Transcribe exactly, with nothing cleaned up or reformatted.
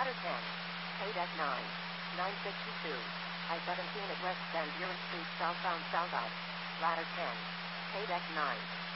Ladder ten. Paydeck nine. nine sixty-two. I seventeen at West Van Buren Street southbound south out. Ladder ten. Paydeck nine.